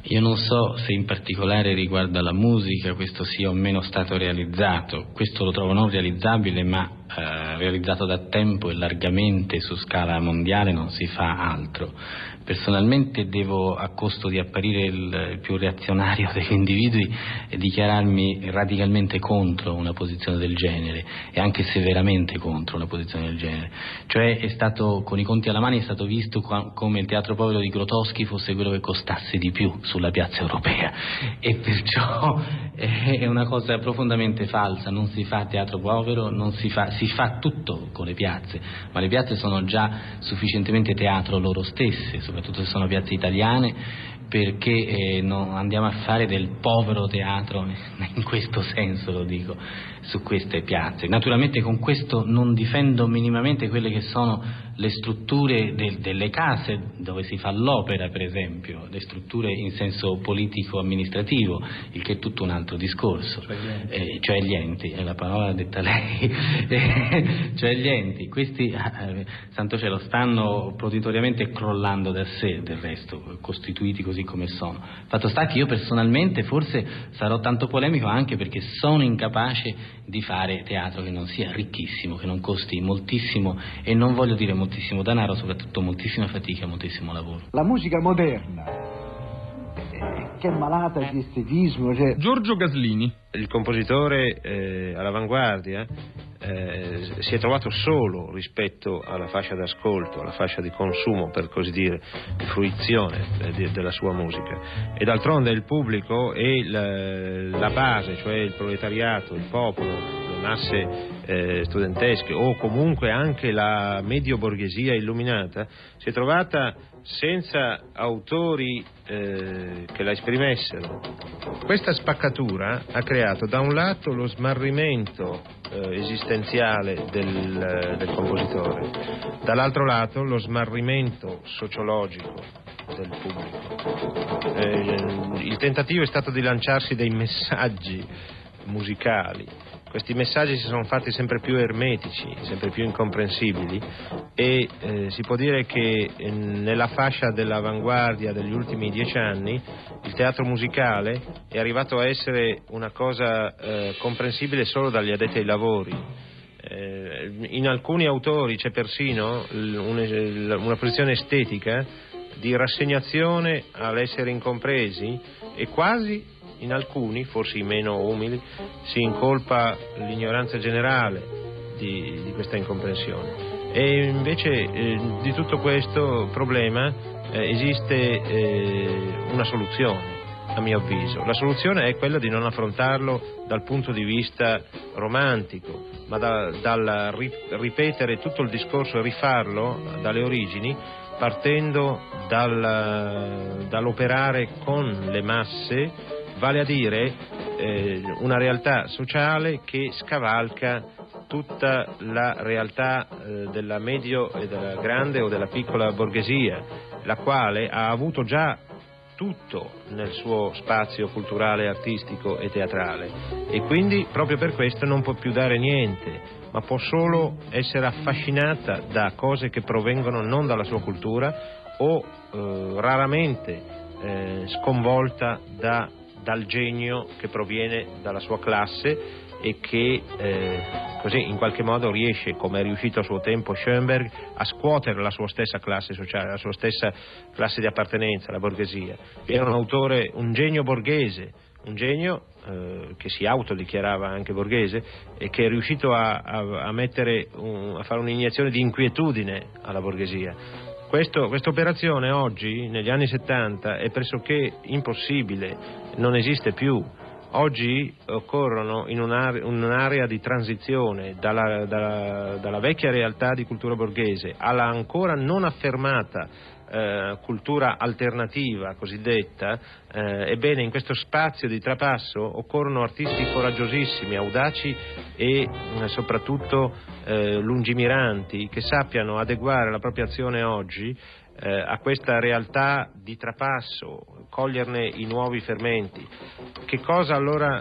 Io non so se in particolare riguardo alla musica questo sia o meno stato realizzato, questo lo trovo non realizzabile ma realizzato da tempo e largamente su scala mondiale, non si fa altro. Personalmente devo, a costo di apparire il più reazionario degli individui, dichiararmi radicalmente contro una posizione del genere e anche severamente contro una posizione del genere. Cioè è stato, con i conti alla mano, è stato visto come il teatro povero di Grotowski fosse quello che costasse di più sulla piazza europea, e perciò è una cosa profondamente falsa. Non si fa teatro povero, si fa tutto con le piazze, ma le piazze sono già sufficientemente teatro loro stesse, soprattutto se sono piazze italiane, perché non andiamo a fare del povero teatro, in questo senso lo dico, su queste piazze. Naturalmente con questo non difendo minimamente quelle che sono le strutture delle case dove si fa l'opera, per esempio, le strutture in senso politico-amministrativo, il che è tutto un altro discorso, cioè gli enti, è la parola detta lei, cioè gli enti, questi, santo cielo, stanno proditoriamente crollando da sé, del resto, costituiti così come sono. Fatto sta che io personalmente forse sarò tanto polemico anche perché sono incapace di fare teatro che non sia ricchissimo, che non costi moltissimo, e non voglio dire moltissimo denaro, soprattutto moltissima fatica, moltissimo lavoro. La musica moderna, che è malata di estetismo. Giorgio Gaslini. Il compositore all'avanguardia si è trovato solo rispetto alla fascia d'ascolto, alla fascia di consumo, per così dire, di fruizione della sua musica, e d'altronde il pubblico e la base, cioè il proletariato, il popolo, le masse studentesche o comunque anche la medio borghesia illuminata, si è trovata senza autori che la esprimessero. Questa spaccatura ha creato da un lato lo smarrimento esistenziale del compositore, dall'altro lato lo smarrimento sociologico del pubblico. Il tentativo è stato di lanciarsi dei messaggi musicali. Questi messaggi si sono fatti sempre più ermetici, sempre più incomprensibili, e si può dire che nella fascia dell'avanguardia degli ultimi 10 anni il teatro musicale è arrivato a essere una cosa comprensibile solo dagli addetti ai lavori. In alcuni autori c'è persino una posizione estetica di rassegnazione all'essere incompresi, e quasi in alcuni, forse i meno umili, si incolpa l'ignoranza generale di questa incomprensione. E invece di tutto questo problema esiste una soluzione, a mio avviso. La soluzione è quella di non affrontarlo dal punto di vista romantico, ma dal ripetere tutto il discorso e rifarlo dalle origini, partendo dall'operare con le masse, vale a dire una realtà sociale che scavalca tutta la realtà della medio e della grande o della piccola borghesia, la quale ha avuto già tutto nel suo spazio culturale, artistico e teatrale, e quindi proprio per questo non può più dare niente, ma può solo essere affascinata da cose che provengono non dalla sua cultura o raramente sconvolta dal genio che proviene dalla sua classe e che così in qualche modo riesce, come è riuscito a suo tempo Schoenberg, a scuotere la sua stessa classe sociale, la sua stessa classe di appartenenza, la borghesia. Era un autore, un genio borghese, un genio che si autodichiarava anche borghese e che è riuscito a fare un'iniezione di inquietudine alla borghesia. Questa operazione oggi, negli anni 70, è pressoché impossibile, non esiste più. Oggi occorrono in un'area di transizione dalla vecchia realtà di cultura borghese alla ancora non affermata cultura alternativa cosiddetta. Ebbene, in questo spazio di trapasso occorrono artisti coraggiosissimi, audaci e soprattutto lungimiranti, che sappiano adeguare la propria azione oggi a questa realtà di trapasso, coglierne i nuovi fermenti. Che cosa allora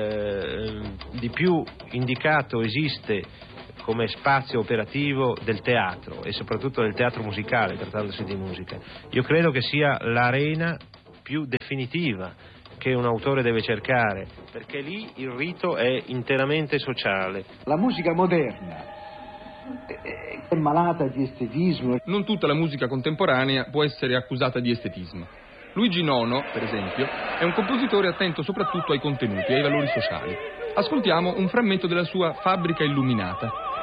di più indicato esiste come spazio operativo del teatro, e soprattutto del teatro musicale, trattandosi di musica? Io credo che sia l'arena più definitiva che un autore deve cercare, perché lì il rito è interamente sociale. La musica moderna è malata di estetismo. Non tutta la musica contemporanea può essere accusata di estetismo. Luigi Nono, per esempio, è un compositore attento soprattutto ai contenuti e ai valori sociali. Ascoltiamo un frammento della sua Fabbrica illuminata,